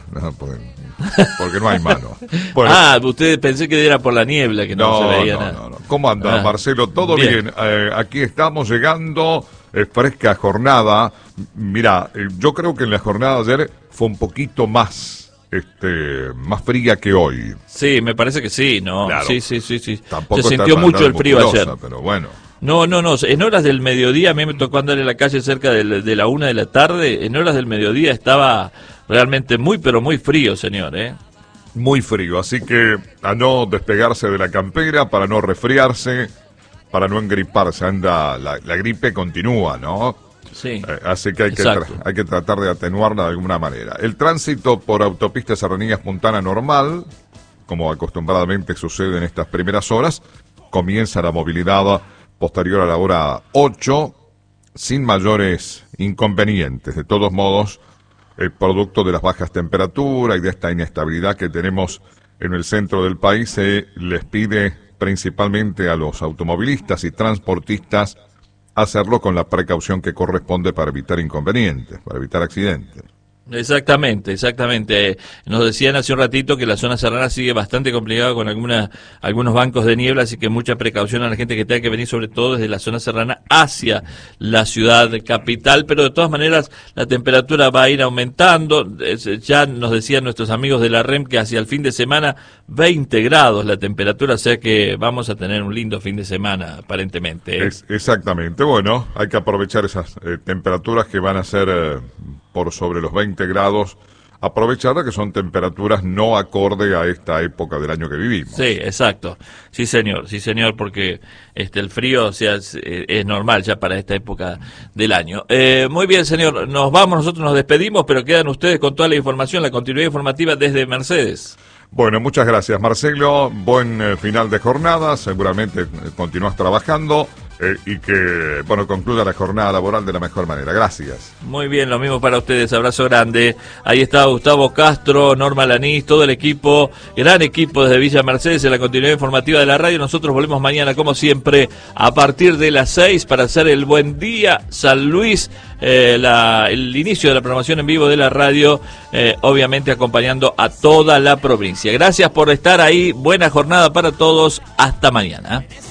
no, porque no hay mano. Bueno, usted pensé que era por la niebla, que no se veía nada. No. ¿Cómo anda, Marcelo? ¿Todo bien? Aquí estamos llegando, fresca jornada. Mirá, yo creo que en la jornada de ayer fue un poquito más fría que hoy. Sí, me parece que sí, ¿no? Claro. Sí. Tampoco se sintió mucho el frío ayer. Pero bueno. No, en horas del mediodía, a mí me tocó andar en la calle cerca de la 1 de la tarde, en horas del mediodía estaba realmente pero muy frío, señor, ¿eh? Muy frío, así que a no despegarse de la campera, para no resfriarse, para no engriparse, la gripe continúa, ¿no? Sí. Así que hay que tratar de atenuarla de alguna manera. El tránsito por autopista Serranía-Puntana normal, como acostumbradamente sucede en estas primeras horas, comienza la movilidad posterior a la hora 8, sin mayores inconvenientes. De todos modos, el producto de las bajas temperaturas y de esta inestabilidad que tenemos en el centro del país, se les pide principalmente a los automovilistas y transportistas hacerlo con la precaución que corresponde para evitar inconvenientes, para evitar accidentes. Exactamente. Nos decían hace un ratito que la zona serrana sigue bastante complicada con algunos bancos de niebla, así que mucha precaución a la gente que tenga que venir, sobre todo desde la zona serrana hacia la ciudad capital, pero de todas maneras la temperatura va a ir aumentando. Ya nos decían nuestros amigos de la REM que hacia el fin de semana 20 grados la temperatura, o sea que vamos a tener un lindo fin de semana aparentemente. Exactamente, bueno, hay que aprovechar esas temperaturas que van a ser por sobre los 20 grados, aprovechar que son temperaturas no acorde a esta época del año que vivimos. Sí, exacto. Sí, señor, porque el frío es normal ya para esta época del año. Muy bien, señor, nosotros nos despedimos, pero quedan ustedes con toda la información, la continuidad informativa desde Mercedes. Bueno, muchas gracias, Marcelo. Buen final de jornada, seguramente continúas trabajando. Y que, concluya la jornada laboral de la mejor manera. Gracias. Muy bien, lo mismo para ustedes. Abrazo grande. Ahí está Gustavo Castro, Norma Lanís, todo el equipo, gran equipo desde Villa Mercedes en la continuidad informativa de la radio. Nosotros volvemos mañana, como siempre, a partir de las 6 para hacer el Buen Día San Luis, el inicio de la programación en vivo de la radio, obviamente acompañando a toda la provincia. Gracias por estar ahí. Buena jornada para todos. Hasta mañana.